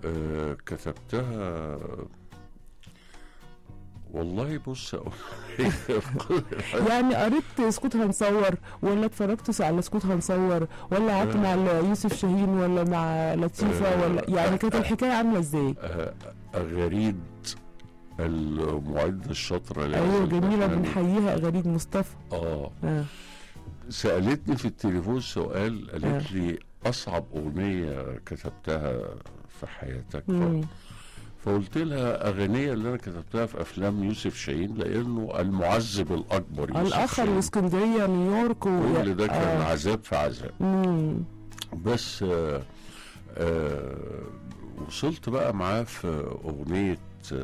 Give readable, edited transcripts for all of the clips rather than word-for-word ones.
كتبتها والله. بص يعني قريت سكوت هنصور، ولا اتفرجت على سكوت هنصور، ولا قعدت مع يوسف شاهين، ولا مع لطيفة، ولا يعني كانت الحكاية عاملة ازاي؟ غريد المعدة الشاطرة. ايوه جميلة، بنحييها غريد مصطفى. سألتني في التليفون سؤال، قالت لي أصعب أغنية كتبتها في حياتك؟ فقلت لها أغنية اللي أنا كتبتها في أفلام يوسف شاهين، لأنه المعذب الأكبر يوسف الآخر واسكندرية نيويورك كل ده كان عذاب في عذاب. بس وصلت بقى معاه في أغنية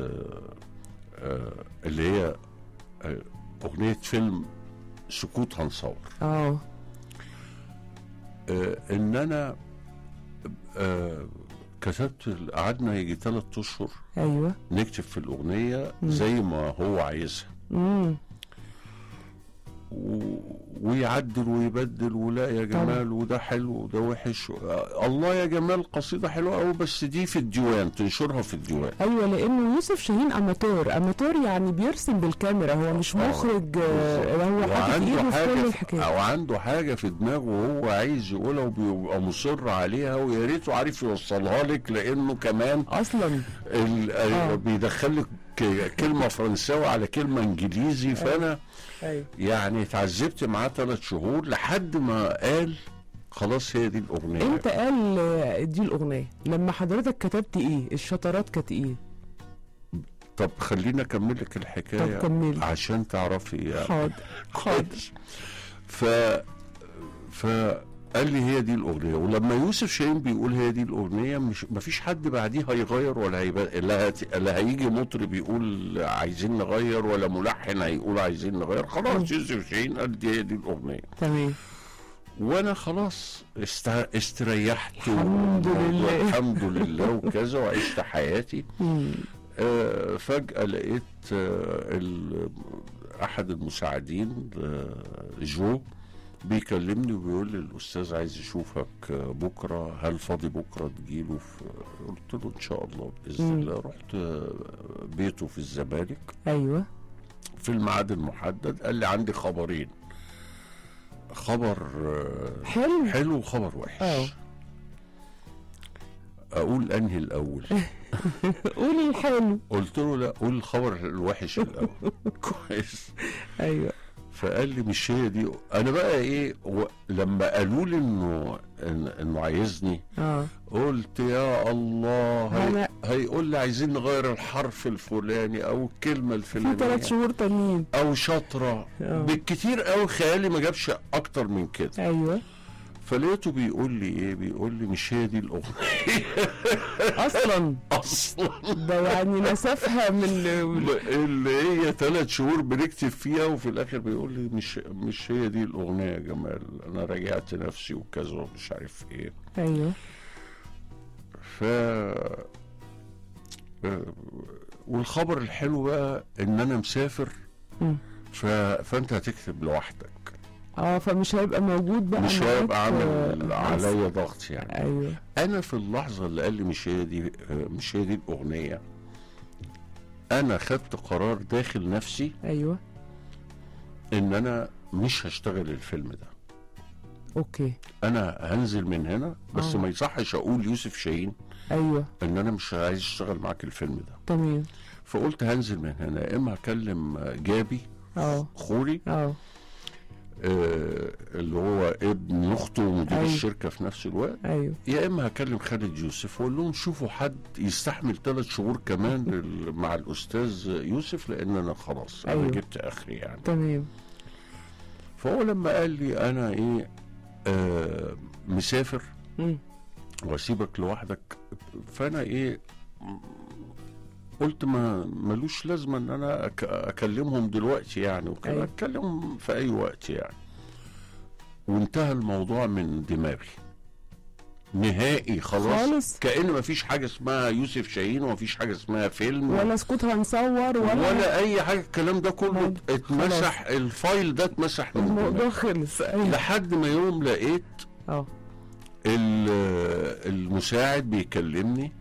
اللي هي أغنية فيلم سكوت هنصور. إن أنا كتبت، قعدنا يجي 3 أشهر ايوه نكتب في الأغنية زي ما هو عايزها، ويعدل ويبدل، ولا يا جمال وده حلو وده وحش، الله يا جمال قصيدة حلوة قوي بس دي في الديوان، تنشرها في الديوان. ايوه لانه يوسف شاهين اماتور يعني بيرسم بالكاميرا، هو مش مخرج، هو حاطط ايده في كل الحكايه، او عنده حاجه في دماغه وهو عايز يقولها وبيبقى مصر عليها، ويا ريته عارف يوصلها لك، لانه كمان اصلا بيدخلك كلمه فرنساوي على كلمه انجليزي. فانا يعني اتعذبت معاه 3 شهور لحد ما قال خلاص هي دي الاغنيه. انت قال دي الاغنيه لما حضرتك كتبت ايه؟ الشطرات كانت ايه؟ طب خلينا اكمل لك الحكايه. طب كمل عشان تعرفي يعني. حاضر. قال لي هي دي الاغنيه، ولما يوسف شاهين بيقول هي دي الاغنيه، مش مفيش حد بعديه هيغير، ولا لا هيجي مطرب يقول عايزين نغير، ولا ملحن هيقول عايزين نغير. خلاص يوسف شاهين قال دي هي دي الاغنيه. تمام. وانا خلاص استريحت الحمد لله الحمد لله وكذا، وعشت حياتي. فجأة لقيت احد المساعدين جو بيكلمني وبيقول لي الأستاذ عايز يشوفك بكرة، هل فاضي بكرة تجيله؟ قلت له إن شاء الله بإذن الله. رحت بيته في الزمالك. أيوة في الميعاد المحدد. قال لي عندي خبرين، خبر حلو وخبر وحش. أقول أنهي الأول؟ قولي الحلو. قلت له لا، قول الخبر الوحش الأول. كويس. أيوة. فقال لي مش هي دي. انا بقى ايه، لما قالوا لي انه عايزني، قلت يا الله، هيقول لي عايزين نغير الحرف الفلاني او الكلمه الفلانيه في 3 شهور تانيين، او شطره بالكتير قوي. خيالي ما جابش اكتر من كده. ايوه. فلقيته بيقول لي ايه، بيقول لي مش هي دي الاغنيه اصلا ده يعني نسفها من اللي هي 3 شهور بنكتب فيها، وفي الاخر بيقول لي مش هي دي الاغنيه يا جمال، انا راجعت نفسي وكذا ومش عارف ايه. ايوه. والخبر الحلو بقى ان انا مسافر، فانت هتكتب لوحدك. فمش هيبقى موجود بقى، مش هيبقى عامل عليا ضغط يعني. ايوه. انا في اللحظه اللي قال لي مش هي دي الاغنيه، انا خدت قرار داخل نفسي. ايوه. ان انا مش هشتغل الفيلم ده. اوكي. انا هنزل من هنا، بس ما يصحش اقول يوسف شاهين ايوه ان انا مش عايز اشتغل معاك الفيلم ده. تمام. فقلت هنزل من هنا، يا اما هكلم جابي خوري اللي هو ابن اخته ومدير الشركه في نفس الوقت. ايوه. يا اما هكلم خالد يوسف واقول لهم شوفوا حد يستحمل 3 شهور كمان مع الاستاذ يوسف، لان انا خلاص انا جبت اخري يعني. تمام. فهو لما قال لي انا ايه مسافر واسيبك لوحدك، فانا ايه قلت ملوش لازمه ان انا اكلمهم دلوقتي يعني، وكان اتكلم في اي وقت يعني. وانتهى الموضوع من دماغي نهائي خلاص. كأن مفيش حاجه اسمها يوسف شاهين، ومفيش حاجه اسمها فيلم ولا سكوت هنصور ولا اي حاجه. الكلام ده كله اتمسح، الفايل ده اتمسح من الموضوع خلص. لحد ما يوم لقيت المساعد بيكلمني